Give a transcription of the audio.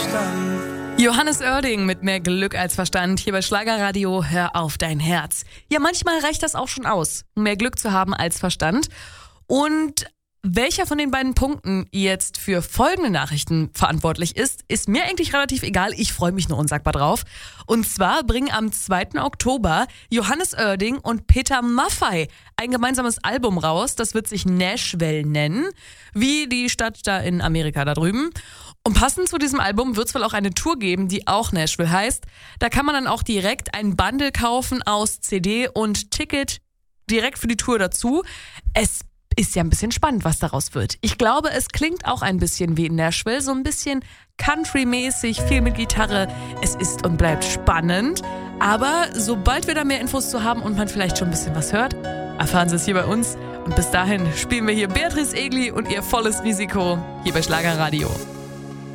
Verstand. Johannes Oerding mit mehr Glück als Verstand hier bei Schlagerradio. Hör auf dein Herz. Ja, manchmal reicht das auch schon aus, mehr Glück zu haben als Verstand. Und welcher von den beiden Punkten jetzt für folgende Nachrichten verantwortlich ist mir eigentlich relativ egal. Ich freue mich nur unsagbar drauf. Und zwar bringen am 2. Oktober Johannes Oerding und Peter Maffay ein gemeinsames Album raus. Das wird sich Nashville nennen, wie die Stadt da in Amerika da drüben. Und passend zu diesem Album wird es wohl auch eine Tour geben, die auch Nashville heißt. Da kann man dann auch direkt ein Bundle kaufen aus CD und Ticket direkt für die Tour dazu. Es ist ja ein bisschen spannend, was daraus wird. Ich glaube, es klingt auch ein bisschen wie in Nashville, so ein bisschen Country-mäßig, viel mit Gitarre. Es ist und bleibt spannend. Aber sobald wir da mehr Infos zu haben und man vielleicht schon ein bisschen was hört, erfahren Sie es hier bei uns. Und bis dahin spielen wir hier Beatrice Egli und ihr volles Risiko hier bei Schlagerradio.